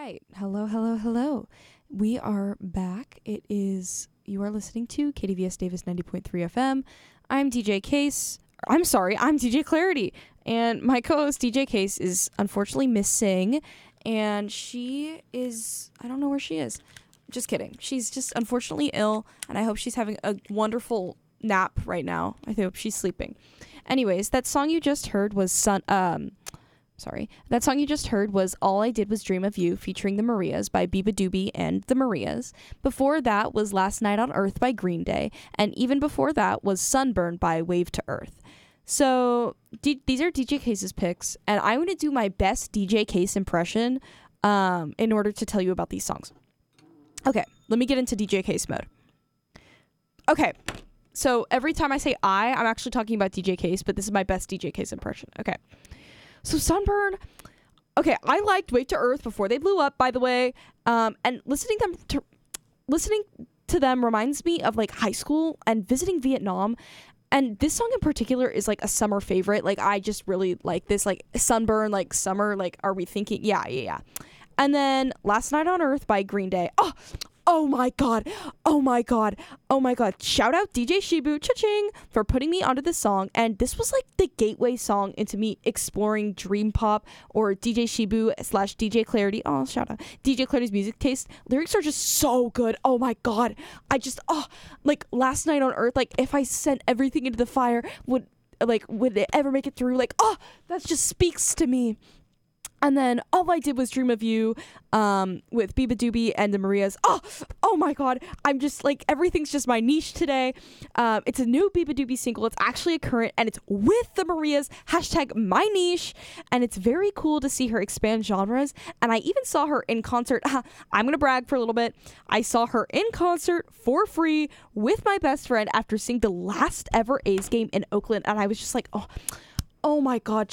right. Hello, hello, hello. We are back. You are listening to KDVS Davis 90.3 FM. I'm DJ Case. I'm DJ Clarity. And my co-host DJ Case is unfortunately missing. And I don't know where she is. Just kidding. She's just unfortunately ill. And I hope she's having a wonderful nap right now. I hope she's sleeping. Anyways, that song you just heard was All I Did Was Dream of You featuring the Marias by Biba Doobie and the Marias. Before that was Last Night on Earth by Green Day. And even before that was Sunburn by Wave to Earth. So these are DJ Case's picks. And I'm going to do my best DJ Case impression in order to tell you about these songs. Okay, let me get into DJ Case mode. Okay, so every time I say I'm actually talking about DJ Case, but this is my best DJ Case impression. Okay. So Sunburn, okay, I liked Wave to Earth before they blew up, by the way, and listening to them reminds me of like high school and visiting Vietnam, and this song in particular is like a summer favorite. Like I just really like this, like Sunburn, like summer, like are we thinking? Yeah. And then Last Night on Earth by Green Day. Oh my god. Shout out DJ Shibu, cha-ching, for putting me onto this song. And this was like the gateway song into me exploring dream pop or DJ Shibu / DJ Clarity. Oh, shout out. DJ Clarity's music taste. Lyrics are just so good. Oh my god. Like Last Night on Earth, like if I sent everything into the fire, would it ever make it through? Like, that just speaks to me. And then All I Did Was Dream of You with Biba Doobie and the Marias. Oh my god. I'm just like, everything's just my niche today. It's a new Biba Doobie single. It's actually a current and it's with the Marias. #my niche. And it's very cool to see her expand genres. And I even saw her in concert. I'm going to brag for a little bit. I saw her in concert for free with my best friend after seeing the last ever A's game in Oakland. And I was just like, oh my god,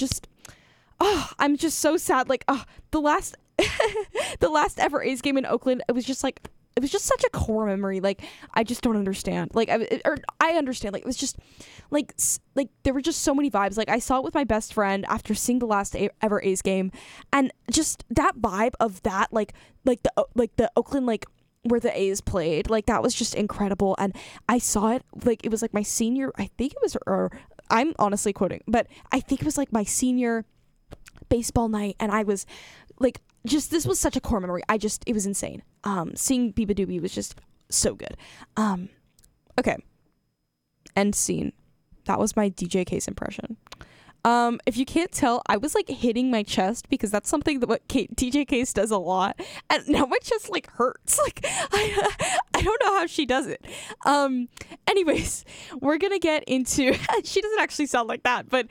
I'm just so sad. Like, the last ever A's game in Oakland, it was just such a core memory. Like, I just don't understand. Like, I understand. Like, it was just, like there were just so many vibes. Like, I saw it with my best friend after seeing the last ever A's game, and just that vibe of that, like the Oakland, like where the A's played, like that was just incredible. And I saw it, like it was like my senior. I think it was, or I'm honestly quoting, but I think it was like my senior baseball night, and I was like, this was such a core memory. It was insane. Seeing Biba Doobie was just so good. Okay, end scene. That was my DJ Case impression. If you can't tell, I was like hitting my chest because that's something that DJ Case does a lot, and now my chest like hurts. Like I don't know how she does it. Anyways, we're gonna get into. She doesn't actually sound like that, but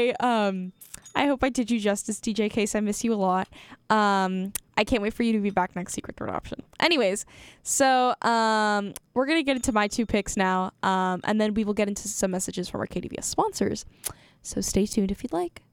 I hope I did you justice, DJ Case. I miss you a lot. I can't wait for you to be back next Secret Third Option. Anyways, so we're going to get into my two picks now, and then we will get into some messages from our KDVS sponsors. So stay tuned if you'd like.